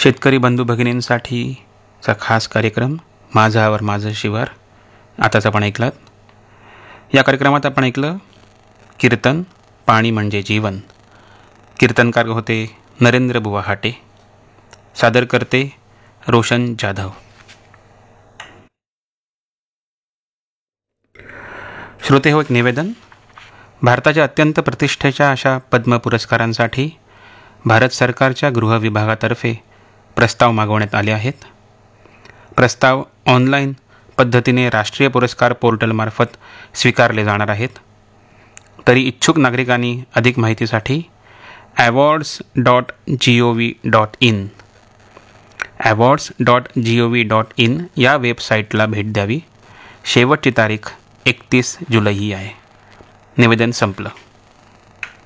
शेतकरी बंधू भगिनींसाठीचा खास कार्यक्रम माझावर माझं शिवार आताच आपण ऐकलात. या कार्यक्रमात आपण ऐकलं कीर्तन पाणी म्हणजे जीवन. कीर्तनकार होते नरेंद्र बुवा हाटे. सादर करते रोशन जाधव. श्रोते हो, एक निवेदन. भारताच्या अत्यंत प्रतिष्ठेच्या अशा पद्म पुरस्कारांसाठी भारत सरकारच्या गृह विभागातर्फे प्रस्ताव मागवण्यात आले आहेत. प्रस्ताव ऑनलाईन पद्धतीने राष्ट्रीय पुरस्कार पोर्टलमार्फत स्वीकारले जाणार आहेत. तरी इच्छुक नागरिकांनी अधिक माहितीसाठी awards.gov.in या वेबसाईटला भेट द्यावी. शेवटची तारीख 31 जुलै ही आहे. निवेदन संपलं.